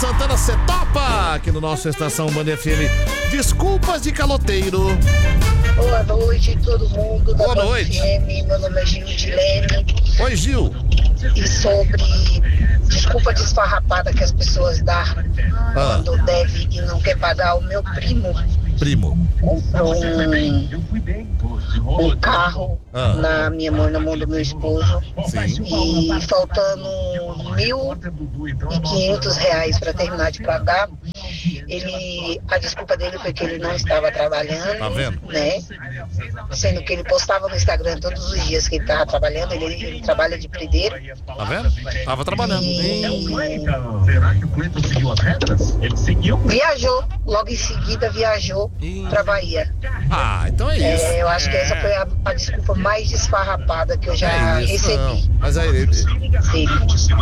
Santana, cê topa? Aqui no nosso Estação Band FM. Desculpas de caloteiro. Boa noite, todo mundo da Boa Band noite. FM. Meu nome é Gil de Leme. Oi, Gil. E sobre desculpa desfarrapada que as pessoas dão quando deve e não quer pagar, o meu primo comprou um carro na minha mãe, na mão do meu esposo. Sim. E faltando R$ 1.500 para terminar de pagar, a desculpa dele foi que ele não estava trabalhando, Tá vendo? né? Sendo que ele postava no Instagram todos os dias que ele estava trabalhando, ele trabalha de predeiro. Tá vendo? Tava trabalhando. Será que o Cleiton seguiu as regras? Ele seguiu? Viajou, logo em seguida viajou pra Bahia. Ah, então é isso. Eu acho que essa foi a desculpa mais desfarrapada que eu já É isso, recebi. não. Mas aí, Sim.